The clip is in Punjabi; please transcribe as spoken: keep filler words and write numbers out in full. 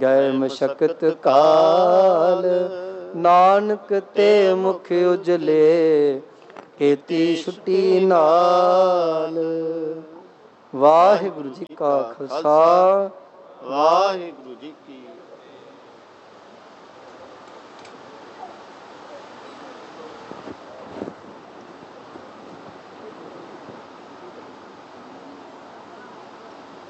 ਗਏ ਮਸ਼ਕਤ ਕਾਲ, ਨਾਨਕ ਤੇ ਮੁਖ ਉਜਲੇ, ਕੀਤੀ ਛੁੱਟੀ ਨਾਲ। ਵਾਹਿਗੁਰੂ ਜੀ ਕਾ ਖਾਲਸਾ, ਵਾਹਿਗੁਰੂ ਜੀ ਕੀ